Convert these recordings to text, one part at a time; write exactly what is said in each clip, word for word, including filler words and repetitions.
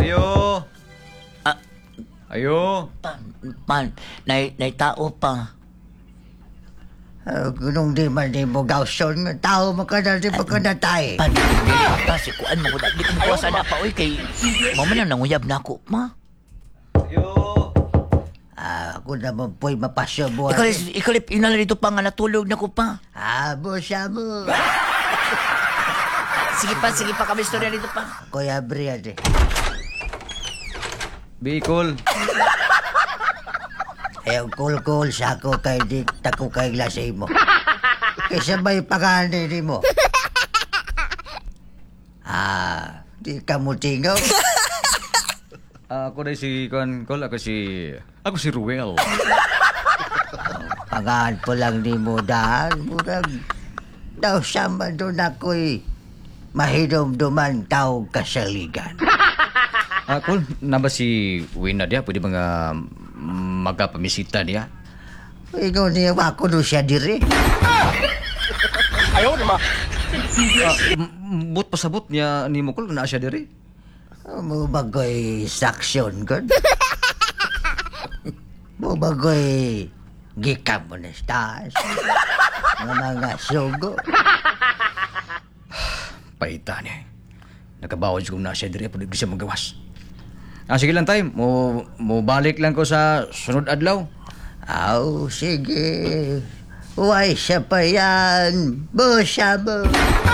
Ayo! Ah. Ayo! Pa, pa, nay, nay tao pa. Uh, Gunong di man di mo gawson nga tao mo ka na di mo ka natay. Pa, dili pa, si kuan mo ko na. Di ko makuwasa na pa, oy, kay... Mama na nanguyab na ako, ma. Ayo! Ah, ako naman po'y mapasyo mo. Ikalip, ikalip, inala dito pa nga natulog na ko pa. Ah, busa mo. Sige pa, sige pa, kami istorya dito pa. Kuya Brian eh. Bicol! Eh, kul-kul sa ako kay di tako kay lasay mo. Kaysa may pagani di mo. Ah, di ka mo tingaw. Ah, ako na si Kon Kol, ako si... Ako si Ruel. Pagaan po lang di mo dahil. Murag, daw sama doon ako'y mahidom-duman tao kasaligan. Ah, Kol, na ba si Wina dia? Pwede ba nga magkapamisita niya? Ikaw niya ako doon siya diri. Ayaw naman! Ah, m- but pasabot niya ni mo, Kol, na siya diri? Mo bagoy saksyon kon. Mo bagoy gikam mo na stas. Nga mga sugo. Paita niya. Nakabawad siya kung na siya diri, pwede siya magawas. Ah, sige lang tayo. Mo, mo balik lang ko sa sunod adlaw. Aw, sige. Uway siya pa yan. Busa mo.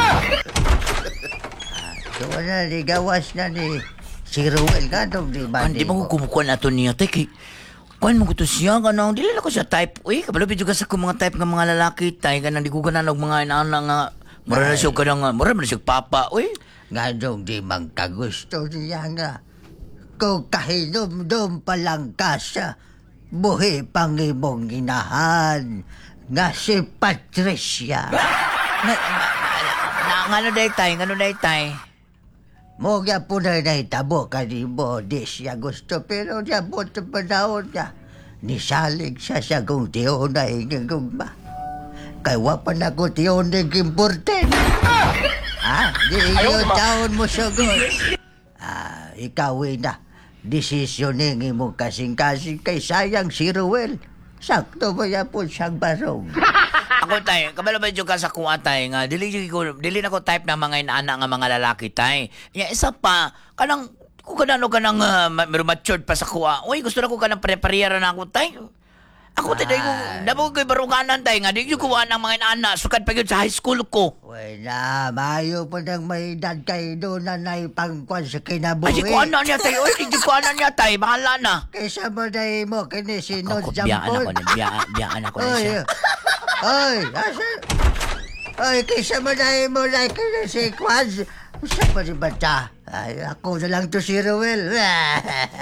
So, na ni gawas na ni si Ruel ka nung di ba? Hindi mo ko kumukuha na ito niya, tay, kay... Kuhan mo ko ito siya, ganang, dili na ko siya type. Uy, kabalapit juga sa ko mga type ng mga lalaki, tay, ganang, di ko ganang mga inaana nga, mura na siya ka nga, mura na siya papa, uy. Ganong di man kagusto niya nga. Kung kahinom-dom pa lang ka sa buhi pang imong inahan nga si Patricia. Na, na, nga no day, tay, nga no day, tay. Moga po na naitabo ka ni mo, di siya gusto, pero niya po sa panahon niya. Nisalig siya sa kong tiyonay ng gumba. Kaya wapan ako tiyonay kimporten. Ah, di iyo taon mo sugod. Ah, ikaw na. Desisyonin mo kasing-kasing kay sayang si Ruel. Sakto ba yan po siyang barong? Ako, tay, kabalo ba yung ka sa kuha, tay, nga, dili, ko, dili na ko type ng mga inaana nga mga lalaki, tay. Ya, isa pa, kanang, kung kanano ka nang uh, matured pa sa kuha, uy, gusto na ko ka nang preparera na ako, tay. Ako, tay, ko, nabog ko'y barunganan, tay, nga, di ko kuha ng mga inaana, sukad pa yun sa high school ko. Wala, mayo po nang may edad kayo doon na naipangkwan sa kinabuhi. Ay, di ko ano niya, tay, uy, di ko ano niya, tay, bahala na. Kaysa mo na mo, kini si Nod Ako, biyaan ako Jampon. na, biyaan, biyaan ako na Oy, siya. oy, asa? Oy, kaysa mo na mo na kini si Kwan. Sa pa si Bata? Ay, ako na lang to si Ruel.